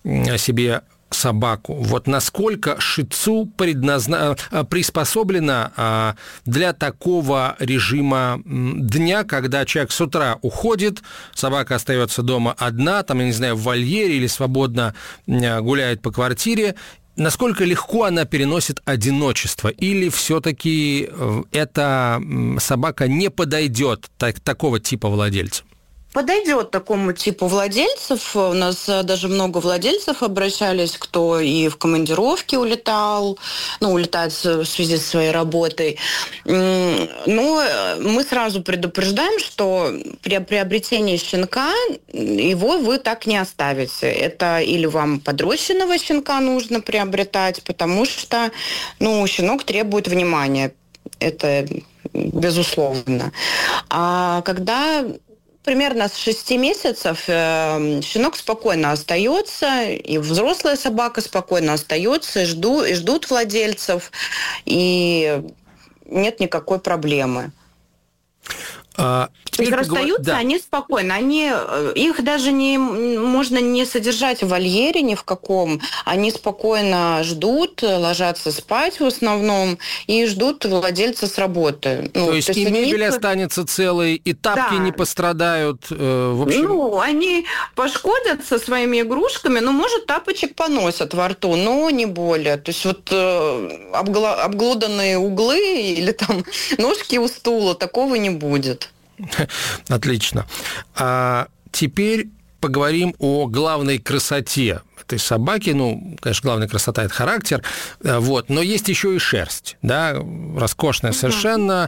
себе собаку. Вот насколько шицу приспособлена для такого режима дня, когда человек с утра уходит, собака остается дома одна, там, я не знаю, в вольере или свободно гуляет по квартире. Насколько легко она переносит одиночество? Или все-таки эта собака не подойдет такого типа владельцам? Подойдет такому типу владельцев. У нас даже много владельцев обращались, кто и в командировке улетал, улетает в связи со своей работой. Но мы сразу предупреждаем, что при приобретении щенка его вы так не оставите. Это или вам подрощенного щенка нужно приобретать, потому что щенок требует внимания. Это безусловно. А когда примерно с 6 месяцев щенок спокойно остается, и взрослая собака спокойно остается, и ждут владельцев, и нет никакой проблемы. То есть расстаются они спокойно. Их даже можно не содержать в вольере ни в каком. Они спокойно ждут, ложатся спать в основном и ждут владельца с работы. То есть и мебель останется целой, и тапки не пострадают. В общем... они пошкодятся своими игрушками, может, тапочек поносят во рту, но не более. То есть обглоданные углы или там ножки у стула, такого не будет. Отлично. А теперь поговорим о главной красоте этой собаки. Конечно, главная красота – это характер, но есть еще и шерсть, роскошная совершенно.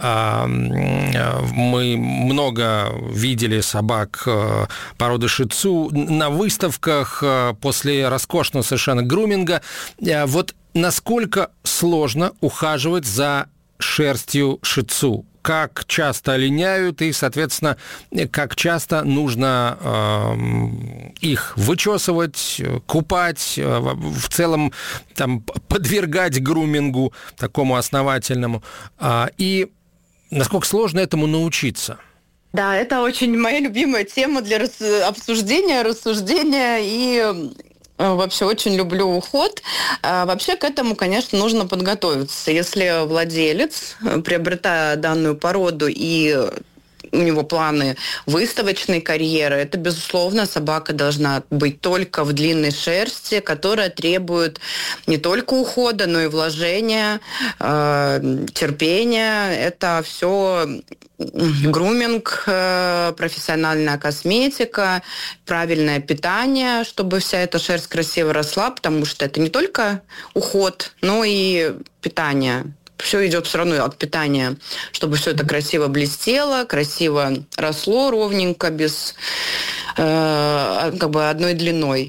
Мы много видели собак породы шицу на выставках после роскошного совершенно груминга. Вот насколько сложно ухаживать за шерстью шицу? Как часто линяют и, соответственно, как часто нужно их вычесывать, купать, в целом подвергать грумингу такому основательному. И насколько сложно этому научиться? Да, это очень моя любимая тема для обсуждения, рассуждения и... Вообще очень люблю уход. Вообще к этому, конечно, нужно подготовиться. Если владелец, приобретая данную породу и у него планы выставочной карьеры, это, безусловно, собака должна быть только в длинной шерсти, которая требует не только ухода, но и вложения, терпения. Это все груминг, профессиональная косметика, правильное питание, чтобы вся эта шерсть красиво росла, потому что это не только уход, но и питание. Все идет все равно от питания, чтобы все это красиво блестело, красиво росло ровненько, без одной длиной.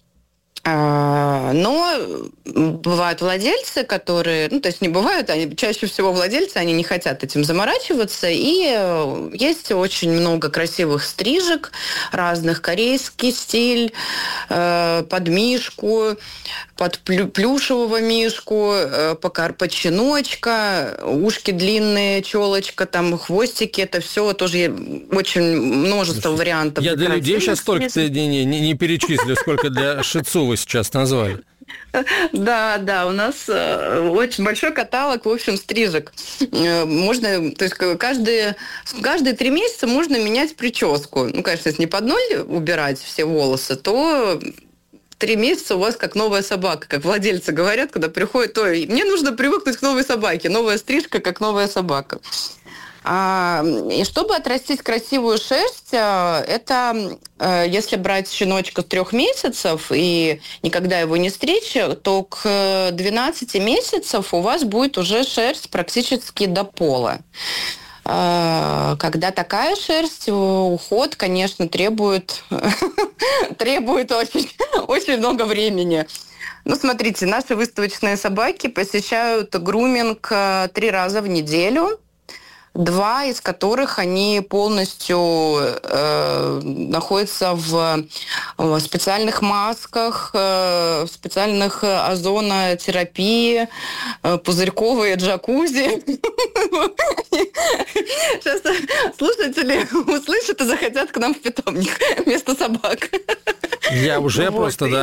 Но бывают владельцы, которые... то есть не бывают, они чаще всего владельцы, они не хотят этим заморачиваться. И есть очень много красивых стрижек разных. Корейский стиль, под мишку, под плюшевого мишку, под щеночка, ушки длинные, челочка, хвостики. Это все тоже очень множество вариантов. Я для людей сейчас столько не перечислю, сколько для шицу вы сейчас назвали. Да, у нас очень большой каталог, в общем, стрижек. Можно, то есть каждые 3 месяца можно менять прическу. Конечно, если не под ноль убирать все волосы, то 3 месяца у вас как новая собака, как владельцы говорят, когда приходят, мне нужно привыкнуть к новой собаке, новая стрижка, как новая собака. И чтобы отрастить красивую шерсть, это если брать щеночка с 3 месяцев и никогда его не стричь, то к 12 месяцев у вас будет уже шерсть практически до пола. Когда такая шерсть, уход, конечно, требует очень много времени. Смотрите, наши выставочные собаки посещают груминг 3 раза в неделю. 2 из которых они полностью находятся в специальных масках, в специальных озонотерапии, пузырьковые джакузи. Сейчас слушатели услышат и захотят к нам в питомник вместо собак. Я уже просто,